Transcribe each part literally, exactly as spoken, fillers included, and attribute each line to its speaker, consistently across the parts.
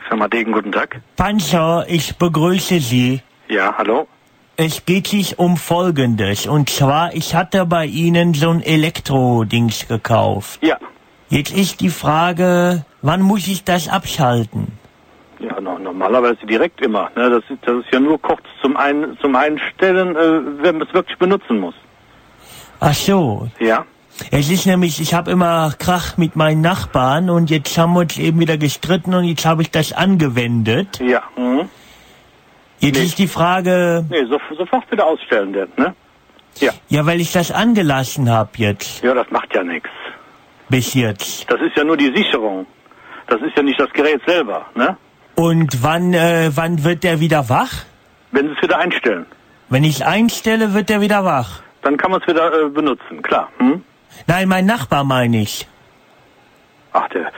Speaker 1: Firma Degen, guten Tag.
Speaker 2: Panzer, ich begrüße Sie.
Speaker 1: Ja, hallo.
Speaker 2: Es geht sich um Folgendes. Und zwar, ich hatte bei Ihnen so ein Elektro-Dings gekauft.
Speaker 1: Ja.
Speaker 2: Jetzt ist die Frage, wann muss ich das abschalten?
Speaker 1: Ja, no, normalerweise direkt immer. Ne? Das, ist, das ist ja nur kurz zum, ein, zum Einstellen, äh, wenn man es wirklich benutzen muss.
Speaker 2: Ach so.
Speaker 1: Ja.
Speaker 2: Es ist nämlich, ich habe immer Krach mit meinen Nachbarn und jetzt haben wir uns eben wieder gestritten und jetzt habe ich das angewendet.
Speaker 1: Ja. Mhm.
Speaker 2: Jetzt
Speaker 1: Nee.
Speaker 2: ist die Frage...
Speaker 1: Nee, so, sofort wieder ausstellen, denn, ne? Ja.
Speaker 2: Ja, weil ich das angelassen habe jetzt.
Speaker 1: Ja, das macht ja nichts.
Speaker 2: Bis jetzt.
Speaker 1: Das ist ja nur die Sicherung. Das ist ja nicht das Gerät selber, ne?
Speaker 2: Und wann, äh, wann wird der wieder wach?
Speaker 1: Wenn Sie es wieder einstellen,
Speaker 2: Wenn ich einstelle, wird der wieder wach.
Speaker 1: dann kann man es wieder äh, benutzen, klar. Hm?
Speaker 2: Nein, mein Nachbar meine ich.
Speaker 1: Ach, der...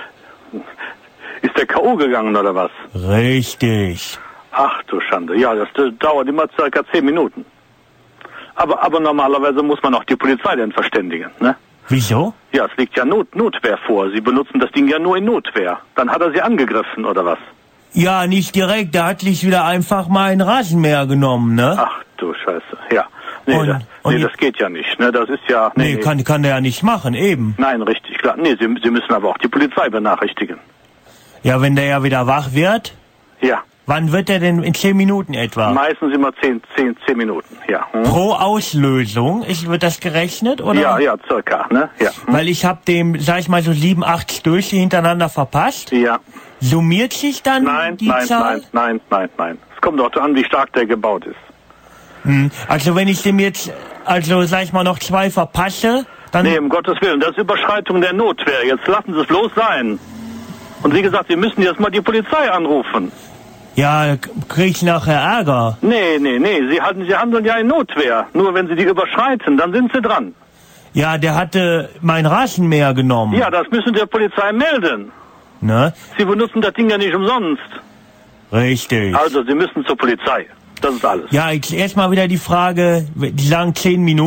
Speaker 1: Ist der K O gegangen, oder was?
Speaker 2: Richtig.
Speaker 1: Ach du Schande. Ja, das äh, dauert immer circa zehn Minuten. Aber, aber normalerweise muss man auch die Polizei dann verständigen, ne?
Speaker 2: Wieso?
Speaker 1: Ja, es liegt ja Not, Notwehr vor. Sie benutzen das Ding ja nur in Notwehr. Dann hat er Sie angegriffen, oder was?
Speaker 2: Ja, nicht direkt. Der hat sich wieder einfach mal ein Rasenmäher genommen, ne?
Speaker 1: Ach du Scheiße. Ja. Nee,
Speaker 2: Und-
Speaker 1: da,
Speaker 2: und
Speaker 1: nee
Speaker 2: die-
Speaker 1: das geht ja nicht, ne? Das ist ja...
Speaker 2: Nee, kann, kann der ja nicht machen, eben.
Speaker 1: Nein, richtig, klar. Nee, Sie, Sie müssen aber auch die Polizei benachrichtigen.
Speaker 2: Ja, wenn der ja wieder wach wird,
Speaker 1: Ja.
Speaker 2: wann wird er denn? In zehn Minuten etwa?
Speaker 1: Meistens immer zehn, zehn, zehn Minuten, ja. Hm?
Speaker 2: Pro Auslösung, ist, wird das gerechnet, oder?
Speaker 1: Ja, ja, circa, ne? Ja. Hm?
Speaker 2: Weil ich habe dem, sag ich mal, so sieben, acht Stöße hintereinander verpasst.
Speaker 1: Ja.
Speaker 2: Summiert sich dann
Speaker 1: Nein,
Speaker 2: die
Speaker 1: nein,
Speaker 2: Zahl?
Speaker 1: nein, nein, nein, nein. Es kommt auch an, wie stark der gebaut ist.
Speaker 2: Hm. Also wenn ich dem jetzt, also sag ich mal, noch zwei verpasse, dann...
Speaker 1: Nee, um Gottes Willen, das ist Überschreitung der Notwehr. Jetzt lassen Sie es bloß sein. Und wie gesagt, Sie müssen jetzt mal die Polizei anrufen.
Speaker 2: Ja, k- krieg ich nachher Ärger.
Speaker 1: Nee, nee, nee, Sie, halten, Sie handeln ja in Notwehr. Nur wenn Sie die überschreiten, dann sind Sie dran.
Speaker 2: Ja, der hatte mein Rasenmäher genommen.
Speaker 1: Ja, das müssen Sie der Polizei melden.
Speaker 2: Ne?
Speaker 1: Sie benutzen das Ding ja nicht umsonst.
Speaker 2: Richtig.
Speaker 1: Also, Sie müssen zur Polizei. Das ist alles.
Speaker 2: Ja, jetzt erstmal wieder die Frage, die sagen zehn Minuten.